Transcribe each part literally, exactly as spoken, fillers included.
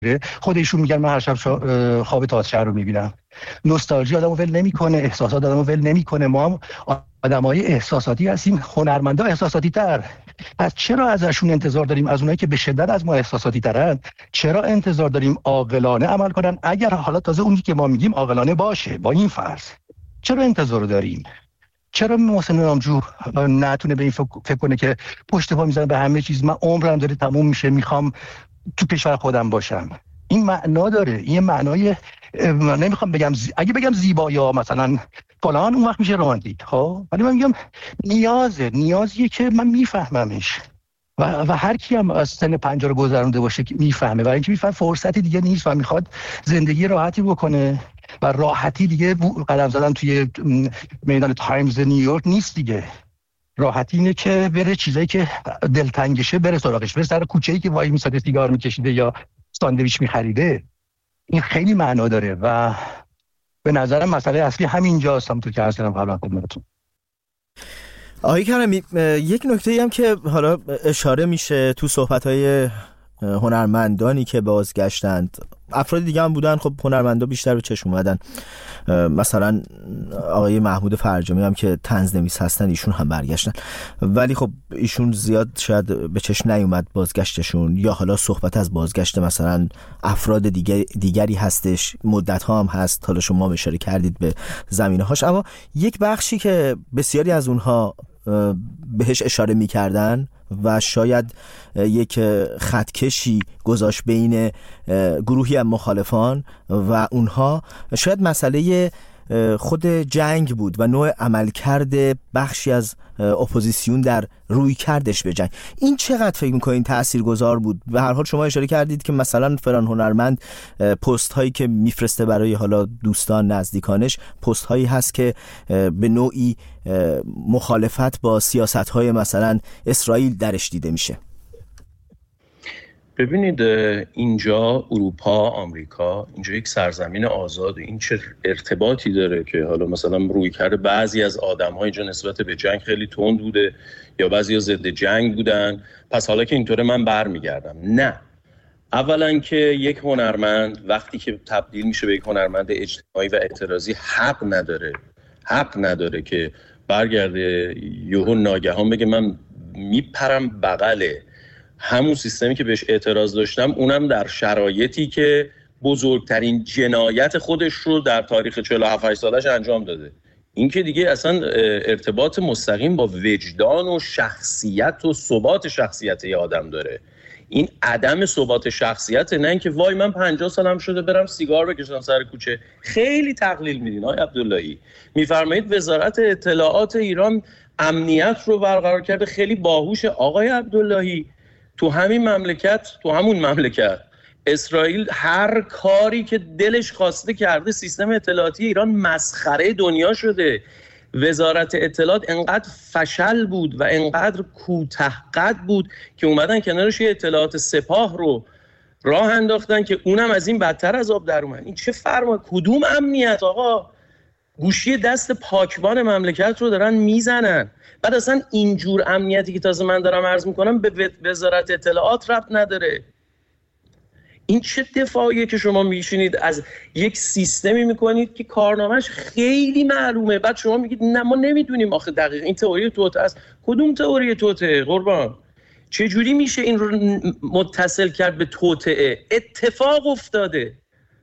خودشون میگن من هر شب شا... خواب تئاتر شهر رو میبینم. نوستالژی آدمو ول نمیکنه، احساسات آدمو ول نمیکنه. ما هم آدمای احساساتی هستیم، هنرمندا احساساتی تر. پس چرا ازشون انتظار داریم، از اونایی که به شدت از ما احساساتی ترن، چرا انتظار داریم عاقلانه عمل کنن؟ اگر حالا تازه اونی که ما میگیم عاقلانه باشه، با این فرض چرا انتظار داریم؟ چرا محسن نامجو نتونه به این فکر کنه که پشت پا میزنه به همه چیز، من عمرم داره تموم میشه، میخوام تو کشور خودم باشم؟ این معنا داره، این معنای نمیخوام بگم زی... اگه بگم زیبا یا مثلا فلان اون وقت میشه رمانتیک، خب ولی من میگم نیازه، نیازیه که من میفهممش و, و هر کی هم از سن پنجاه رو گذرونده باشه که میفهمه، برای اینکه میفهمه فرصتی دیگه نیست و میخواد زندگی راحتی بکنه و راحتی دیگه قدم زدن توی میدان تایمز نیویورک نیست دیگه. راحتی اینه که بره چیزایی که دلتنگشه بره سراغش، بره سر کوچه‌ای که وای میساده سیگار میکشیده یا ساندویچ میخریده. این خیلی معنا داره و به نظرم مسئله اصلی همینجاست، همونطور که عرض کردم قبلا خدمتتون. آقای کرمی، یک نکته‌ای هم که حالا اشاره میشه تو صحبت‌های هنرمندانی که بازگشتند، افراد دیگه هم بودن، خب هنرمندا بیشتر به چشم اومدن، مثلا آقای محمود فرجامی هم که طنزنویس هستن ایشون هم برگشتن، ولی خب ایشون زیاد شاید به چشم نیومد بازگشتشون، یا حالا صحبت از بازگشت مثلا افراد دیگر دیگری هستش، مدت ها هم هست، حالا شما اشاره کردید به زمینه هاش، اما یک بخشی که بسیاری از اونها بهش اشاره میکردن و شاید یک خطکشی گذاشت بین گروهی از مخالفان و اونها، شاید مسئله خود جنگ بود و نوع عملکرد بخشی از اپوزیسیون در روی کردش به جنگ. این چقدر فکر میکنین تاثیرگذار بود؟ به هر حال شما اشاره کردید که مثلا فلان هنرمند پست هایی که میفرسته برای حالا دوستان نزدیکانش پست هایی هست که به نوعی مخالفت با سیاست های مثلا اسرائیل درش دیده میشه. ببینید اینجا اروپا، آمریکا، اینجا یک سرزمین آزاد، این چه ارتباطی داره که حالا مثلا روی کرده بعضی از آدم‌ها اینجا نسبت به جنگ خیلی تند بوده یا بعضی ها ضد جنگ بودن، پس حالا که اینطوره من برمیگردم. نه، اولا که یک هنرمند وقتی که تبدیل میشه به یک هنرمند اجتماعی و اعتراضی حق نداره حق نداره که برگرده یهو ناگهان بگه من میپرم بغله همون سیستمی که بهش اعتراض داشتم، اونم در شرایطی که بزرگترین جنایت خودش رو در تاریخ چهل و هفت سالش انجام داده. این که دیگه اصلا ارتباط مستقیم با وجدان و شخصیت و ثبات شخصیت یه آدم داره. این عدم ثبات شخصیت، نه اینکه وای من پنجاه سالم شده برم سیگار بکشم سر کوچه. خیلی تقلیل میدین آقای عبداللهی. میفرمایید وزارت اطلاعات ایران امنیت رو برقرار کرده، خیلی باهوشه. آقای عبداللهی تو همین مملکت تو همون مملکت اسرائیل هر کاری که دلش خواسته کرده. سیستم اطلاعاتی ایران مسخره دنیا شده. وزارت اطلاعات انقدر فشل بود و انقدر کوتاه‌قد بود که اومدن کنارش یه اطلاعات سپاه رو راه انداختن که اونم از این بدتر از آب در اومد. این چه فرما کدوم امنیت آقا؟ گوشی دست پاکبان مملکت رو دارن میزنن. بعد اصلا اینجور امنیتی که تازه من دارم عرض میکنم به وزارت اطلاعات ربط نداره. این چه دفاعیه که شما میشینید از یک سیستمی میکنید که کارنامهش خیلی معلومه، بعد شما میگید نه ما نمیدونیم آخه دقیق این تئوری توطئه است. کدوم تئوری توطئه قربان؟ چه جوری میشه این رو متصل کرد به توطئه؟ اتفاق افتاده.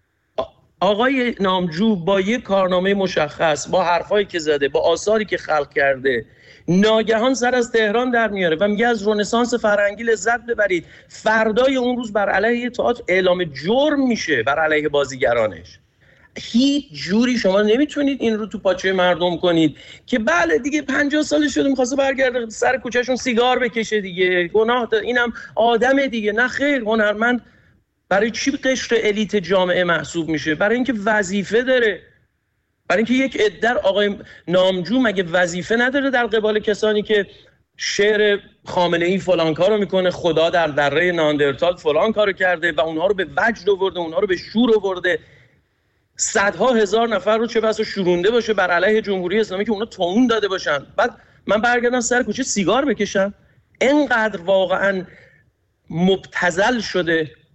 آقای نامجو با یک کارنامه مشخص، با حرفایی که زده، با آثاری که خلق کرده، ناگهان سر از تهران در میاره و میگه از رنسانس فرهنگی لذت ببرید. فردای اون روز بر علیه تئاتر اعلام جرم میشه، بر علیه بازیگرانش. هیچ جوری شما نمیتونید این رو تو پاچه مردم کنید که بله دیگه پنجاه سال شده میخواسته برگرده سر کوچهشون سیگار بکشه دیگه، گناه داره، اینم آدم دیگه. نه خیر، هنرمند برای چی قشر الیت جامعه محسوب میشه؟ برای اینکه وظیفه داره. برای اینکه یک عده آقای نامجو مگه وظیفه نداره در قبال کسانی که شعر خامنه‌ای فلان کارو میکنه، خدا در دره ناندرتال فلان کارو کرده و اونها رو به وجد آورده، اونها رو به شور آورده، صدها هزار نفر رو چه بسا شورونده باشه بر علیه جمهوری اسلامی که اونا توهین داده باشن، بعد من برگردم سر کوچه سیگار بکشم؟ اینقدر واقعا مبتذل شده